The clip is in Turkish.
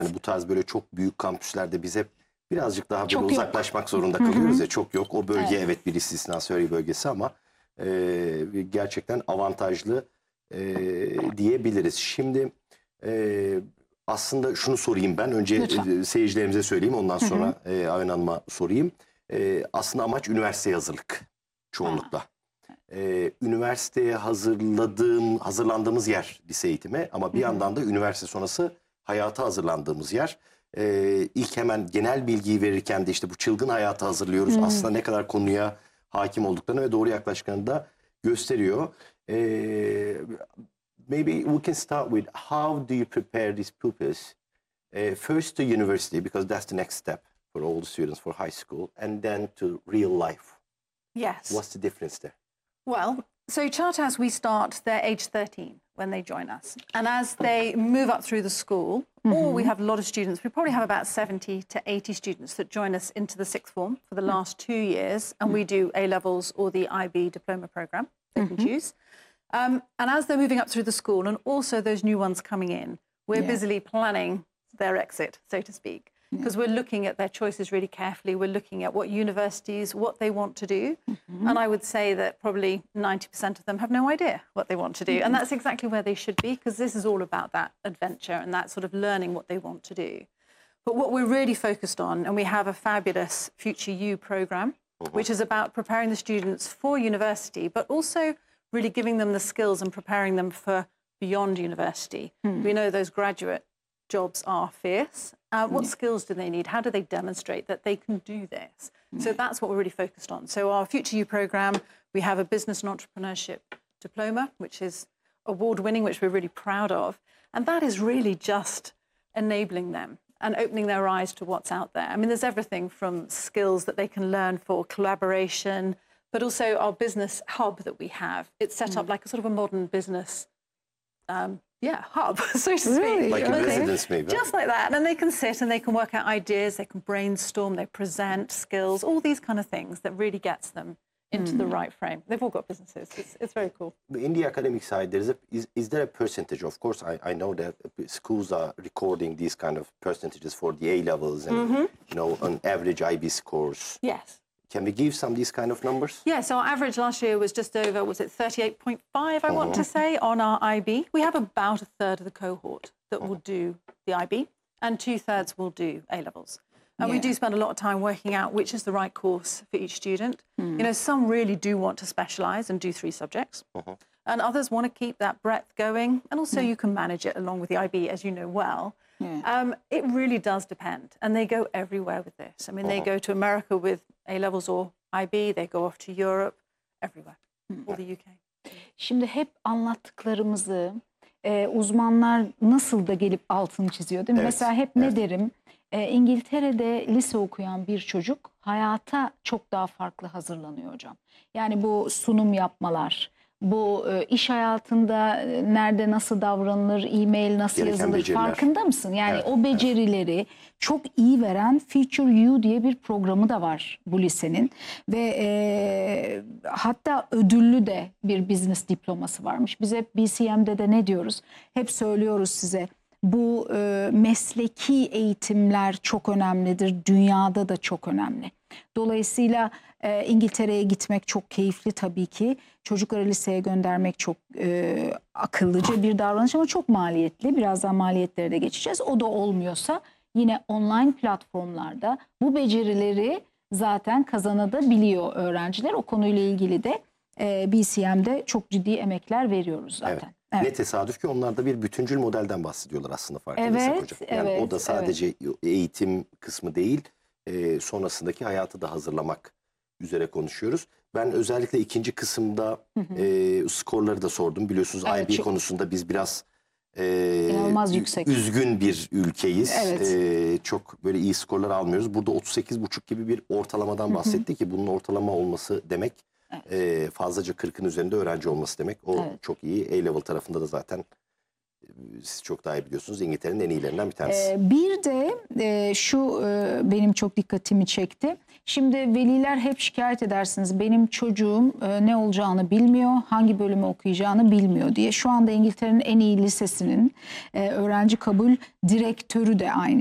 bu tarz böyle çok büyük kampüslerde biz hep birazcık daha böyle Çok uzaklaşmak zorunda kalıyoruz ya. Çok yok. O bölge Evet. evet bir istisna, Surrey bölgesi ama gerçekten avantajlı diyebiliriz. Şimdi aslında şunu sorayım ben. Önce Lütfen. seyircilerimize söyleyeyim. Ondan sonra Ayhan Hanım'a sorayım. Aslında amaç üniversiteye hazırlık çoğunlukla. Üniversiteye hazırlandığımız yer lise eğitimi ama bir yandan da üniversite sonrası hayata hazırlandığımız yer. İlk hemen genel bilgiyi verirken de işte bu çılgın hayata hazırlıyoruz. Aslında ne kadar konuya hakim olduklarını ve doğru yaklaştıklarını da gösteriyor. Maybe we can start with how do you prepare these pupils first to university, because that's the next step for all the students for high school, and then to real life. Yes. What's the difference there? Well, so Charterhouse, we start their age 13 when they join us. And as they move up through the school, or we have a lot of students, we probably have about 70 to 80 students that join us into the sixth form for the last 2 years. And we do A-levels or the IB diploma program they can choose. And as they're moving up through the school, and also those new ones coming in, we're busily planning their exit, so to speak. Because we're looking at their choices really carefully. We're looking at what universities, what they want to do. And I would say that probably 90% of them have no idea what they want to do. And that's exactly where they should be, because this is all about that adventure and that sort of learning what they want to do. But what we're really focused on, and we have a fabulous Future You program, which is about preparing the students for university, but also really giving them the skills and preparing them for beyond university. We know those graduate jobs are fierce. What skills do they need? How do they demonstrate that they can do this? So that's what we're really focused on. So our Future You program, we have a business and entrepreneurship diploma, which is award-winning, which we're really proud of. And that is really just enabling them and opening their eyes to what's out there. I mean, there's everything from skills that they can learn for collaboration, but also our business hub that we have. It's set up like a sort of a modern business hub, so to speak. Like a residence maybe. Just like that. And they can sit and they can work out ideas, they can brainstorm, they present skills, all these kind of things that really gets them into the right frame. They've all got businesses. It's very cool. In the academic side, is there a percentage? Of course, I know that schools are recording these kind of percentages for the A-levels and, on average IB scores. Yes. Can we give some of these kind of numbers? Yeah, so our average last year was just over, was it 38.5, I want to say, on our IB. We have about a third of the cohort that will do the IB, and 2/3 will do A-levels. And we do spend a lot of time working out which is the right course for each student. Some really do want to specialise and do 3 subjects. And others want to keep that breadth going. And also you can manage it along with the IB, as you know well. It really does depend. And they go everywhere with this. I mean, they go to America with A-levels or IB. They go off to Europe, everywhere, or the UK. Şimdi hep anlattıklarımızı uzmanlar nasıl da gelip altını çiziyor değil mi? Evet, Mesela hep ne derim? İngiltere'de lise okuyan bir çocuk hayata çok daha farklı hazırlanıyor hocam. Yani bu sunum yapmalar, bu iş hayatında nerede nasıl davranılır, e-mail nasıl Gereken yazılır beceriler. farkında mısın? Yani Evet, o becerileri çok iyi veren Future You diye bir programı da var bu lisenin. Ve hatta ödüllü de bir business diploması varmış. Biz hep BCM'de de ne diyoruz? Hep söylüyoruz size. Bu mesleki eğitimler çok önemlidir. Dünyada da çok önemli. Dolayısıyla İngiltere'ye gitmek çok keyifli tabii ki. Çocukları liseye göndermek çok akıllıca bir davranış ama çok maliyetli. Birazdan maliyetlere de geçeceğiz. O da olmuyorsa yine online platformlarda bu becerileri zaten kazanabiliyor öğrenciler. O konuyla ilgili de BCM'de çok ciddi emekler veriyoruz zaten. Evet. Evet. Ne tesadüf ki onlar da bir bütüncül modelden bahsediyorlar aslında farkındaysak hocam. Yani o da sadece eğitim kısmı değil, sonrasındaki hayatı da hazırlamak üzere konuşuyoruz. Ben özellikle ikinci kısımda skorları da sordum. Biliyorsunuz IB konusunda biz biraz İnanılmaz yüksek. üzgün bir ülkeyiz. Evet. Çok böyle iyi skorlar almıyoruz. Burada 38,5 gibi bir ortalamadan bahsetti ki bunun ortalama olması demek fazlaca 40'ın üzerinde öğrenci olması demek. O çok iyi. A-level tarafında da zaten siz çok daha iyi biliyorsunuz, İngiltere'nin en iyilerinden bir tanesi. Bir de şu benim çok dikkatimi çekti. Şimdi veliler hep şikayet edersiniz. Benim çocuğum ne olacağını bilmiyor, hangi bölümü okuyacağını bilmiyor diye. Şu anda İngiltere'nin en iyi lisesinin öğrenci kabul direktörü de aynı